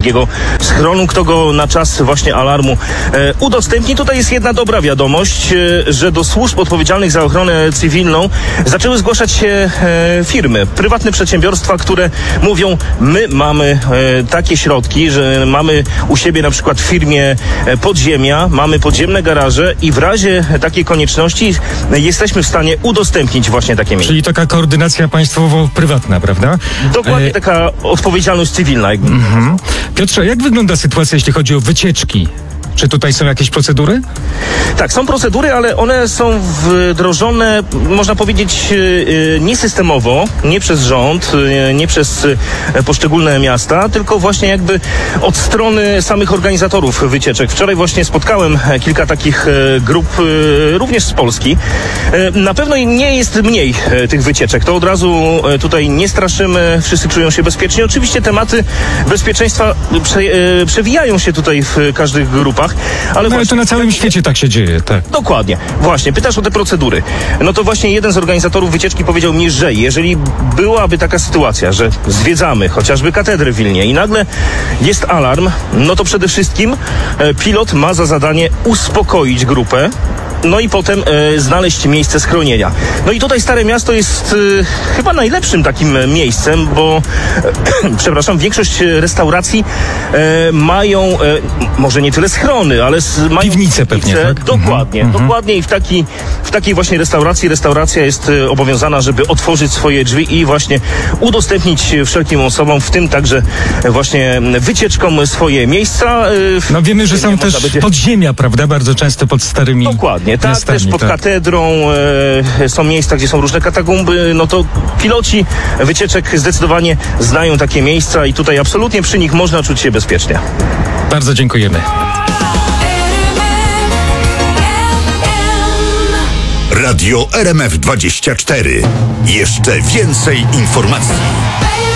takiego schronu, kto go na czas właśnie alarmu udostępni. Tutaj jest jedna dobra wiadomość, że do służb odpowiedzialnych za ochronę cywilną zaczęły zgłaszać się firmy, prywatne przedsiębiorstwa, które mówią, my mamy takie środki, że mamy u siebie na przykład w firmie podziemia, mamy podziemne garaże i w razie takiej konieczności jesteśmy w stanie udostępnić właśnie takie miejsca. Czyli taka koordynacja państwowo-prywatna, prawda? Dokładnie taka odpowiedzialność cywilna. Piotrze, jak wygląda sytuacja, jeśli chodzi o wycieczki? Czy tutaj są jakieś procedury? Tak, są procedury, ale one są wdrożone, można powiedzieć, niesystemowo, nie przez rząd, nie przez poszczególne miasta, tylko właśnie jakby od strony samych organizatorów wycieczek. Wczoraj właśnie spotkałem kilka takich grup, również z Polski. Na pewno nie jest mniej tych wycieczek. To od razu tutaj nie straszymy, wszyscy czują się bezpiecznie. Oczywiście tematy bezpieczeństwa przewijają się tutaj w każdych grupach. Ale to na całym świecie tak się dzieje, tak. Dokładnie. Właśnie, pytasz o te procedury. No to właśnie jeden z organizatorów wycieczki powiedział mi, że jeżeli byłaby taka sytuacja, że zwiedzamy chociażby katedrę w Wilnie i nagle jest alarm, no to przede wszystkim pilot ma za zadanie uspokoić grupę, no i potem znaleźć miejsce schronienia. No i tutaj Stare Miasto jest chyba najlepszym takim miejscem, bo przepraszam, większość restauracji mają może nie tyle schrony, ale mają piwnice pewnie, tak? Dokładnie, dokładnie i w takiej właśnie restauracja jest obowiązana, żeby otworzyć swoje drzwi i właśnie udostępnić wszelkim osobom, w tym także właśnie wycieczkom, swoje miejsca. No wiemy, że są też podziemia, prawda? Bardzo często pod starymi Dokładnie, tak, miastami, też pod tak. katedrą są miejsca, gdzie są różne katakumby, no to piloci wycieczek zdecydowanie znają takie miejsca i tutaj absolutnie przy nich można czuć się bezpiecznie. Bardzo dziękujemy. Radio RMF 24. Jeszcze więcej informacji.